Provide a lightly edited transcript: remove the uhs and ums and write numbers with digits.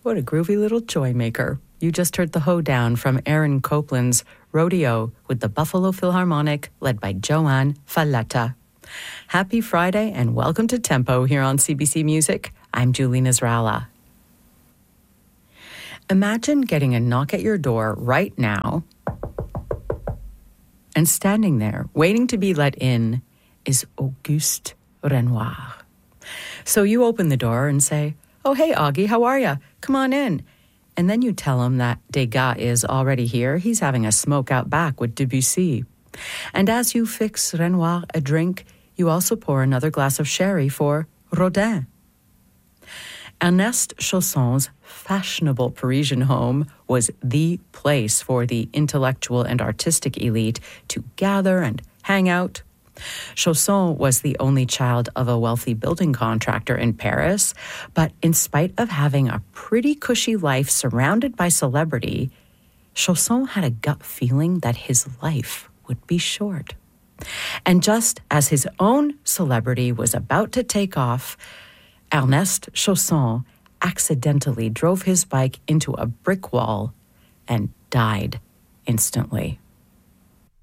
What a groovy little joy maker. You just heard the hoedown from Aaron Copland's Rodeo with the Buffalo Philharmonic, led by Joanne Falletta. Happy Friday and welcome to Tempo here on CBC Music. I'm Julie Nasrallah. Imagine getting a knock at your door right now, and standing there, waiting to be let in, is Auguste Renoir. So you open the door and say, "Oh, hey, Augie, how are ya? Come on in." And then you tell him that Degas is already here. He's having a smoke out back with Debussy. And as you fix Renoir a drink, you also pour another glass of sherry for Rodin. Ernest Chausson's fashionable Parisian home was the place for the intellectual and artistic elite to gather and hang out. Chausson was the only child of a wealthy building contractor in Paris, but in spite of having a pretty cushy life surrounded by celebrity, Chausson had a gut feeling that his life would be short. And just as his own celebrity was about to take off, Ernest Chausson accidentally drove his bike into a brick wall and died instantly.